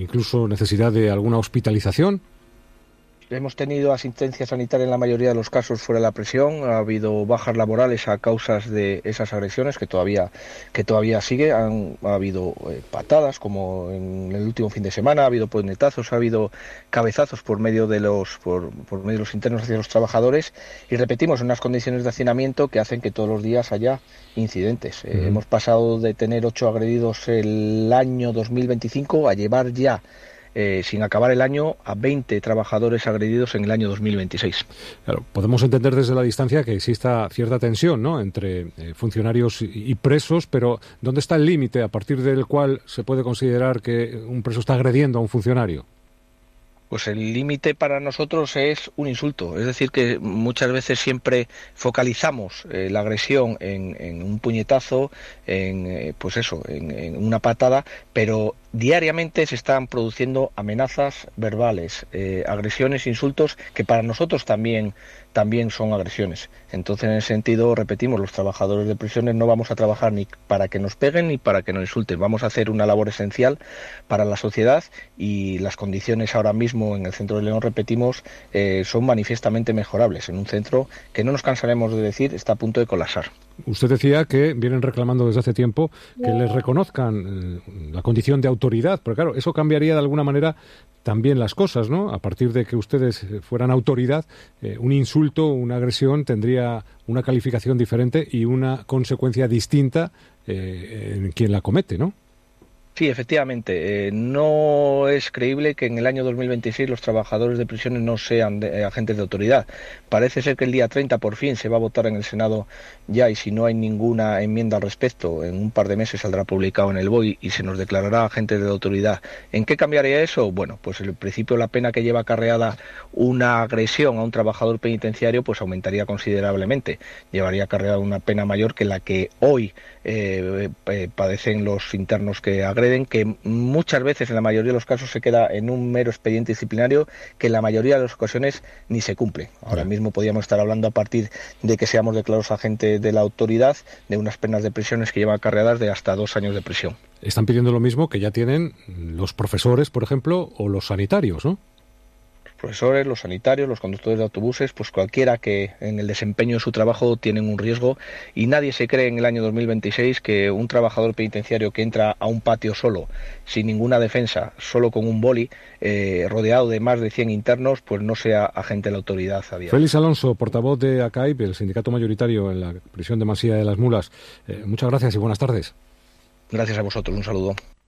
incluso necesidad de alguna hospitalización. Hemos tenido asistencia sanitaria en la mayoría de los casos fuera de la prisión. Ha habido bajas laborales a causas de esas agresiones que todavía sigue. Ha habido patadas, como en el último fin de semana. Ha habido puñetazos, ha habido cabezazos por medio de los internos hacia los trabajadores. Y repetimos, en unas condiciones de hacinamiento que hacen que todos los días haya incidentes. Hemos pasado de tener 8 agredidos el año 2025 a llevar ya, sin acabar el año, a 20 trabajadores agredidos en el año 2026. Claro, podemos entender desde la distancia que exista cierta tensión, ¿no?, entre funcionarios y presos, pero ¿dónde está el límite a partir del cual se puede considerar que un preso está agrediendo a un funcionario? Pues el límite para nosotros es un insulto, es decir, que muchas veces siempre focalizamos la agresión en un puñetazo, en una patada, pero diariamente se están produciendo amenazas verbales, agresiones, insultos, que para nosotros también son agresiones. Entonces, en ese sentido, repetimos, los trabajadores de prisiones no vamos a trabajar ni para que nos peguen ni para que nos insulten. Vamos a hacer una labor esencial para la sociedad, y las condiciones ahora mismo en el centro de León, repetimos, son manifiestamente mejorables, en un centro que, no nos cansaremos de decir, está a punto de colapsar. Usted decía que vienen reclamando desde hace tiempo que les reconozcan la condición de autoridad, pero claro, eso cambiaría de alguna manera también las cosas, ¿no? A partir de que ustedes fueran autoridad, un insulto, una agresión tendría una calificación diferente y una consecuencia distinta en quien la comete, ¿no? Sí, efectivamente. No es creíble que en el año 2026 los trabajadores de prisiones no sean agentes de autoridad. Parece ser que el día 30 por fin se va a votar en el Senado ya, y si no hay ninguna enmienda al respecto, en un par de meses saldrá publicado en el BOE y se nos declarará agentes de autoridad. ¿En qué cambiaría eso? Bueno, pues en principio la pena que lleva acarreada una agresión a un trabajador penitenciario pues aumentaría considerablemente. Llevaría acarreada una pena mayor que la que hoy padecen los internos que agreden, que muchas veces, en la mayoría de los casos, se queda en un mero expediente disciplinario que en la mayoría de las ocasiones ni se cumple. Ahora mismo podríamos estar hablando, a partir de que seamos declarados agentes de la autoridad, de unas penas de prisiones que llevan acarreadas de hasta 2 años de prisión. Están pidiendo lo mismo que ya tienen los profesores, por ejemplo, o los sanitarios, ¿no? Profesores, los sanitarios, los conductores de autobuses, pues cualquiera que en el desempeño de su trabajo tienen un riesgo, y nadie se cree en el año 2026 que un trabajador penitenciario que entra a un patio solo, sin ninguna defensa, solo con un boli, rodeado de más de 100 internos, pues no sea agente de la autoridad a día. Félix Alonso, portavoz de ACAIP, el sindicato mayoritario en la prisión de Masía de las Mulas. Muchas gracias y buenas tardes. Gracias a vosotros, un saludo.